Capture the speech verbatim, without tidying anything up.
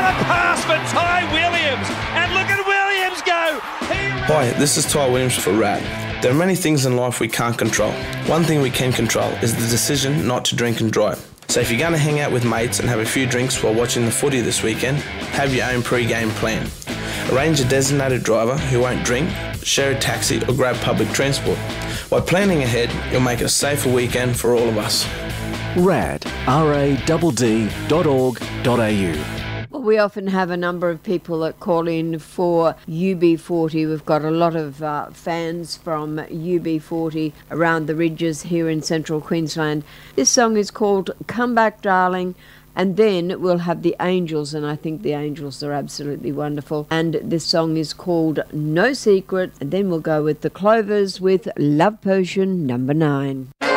pass for Ty Williams, and look at Williams go! He... Hi, this is Ty Williams for Rad. There are many things in life we can't control. One thing we can control is the decision not to drink and drive. So if you're going to hang out with mates and have a few drinks while watching the footy this weekend, have your own pre-game plan. Arrange a designated driver who won't drink, share a taxi or grab public transport. By planning ahead, you'll make it a safer weekend for all of us. rad, R A D D dot org dot A U. Well, we often have a number of people that call in for U B forty. We've got a lot of uh, fans from U B forty around the ridges here in central Queensland. This song is called Come Back Darling, and then we'll have the Angels, and I think the Angels are absolutely wonderful. And this song is called No Secret, and then we'll go with the Clovers with Love Potion number nine.